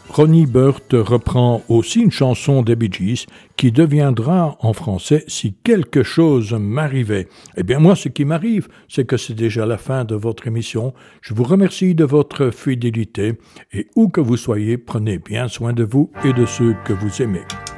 Ronnie Burt reprend aussi une chanson des Bee Gees qui deviendra en français « Si quelque chose m'arrivait ». Eh bien moi, ce qui m'arrive, c'est que c'est déjà la fin de votre émission. Je vous remercie de votre fidélité et où que vous soyez, prenez bien soin de vous et de ceux que vous aimez.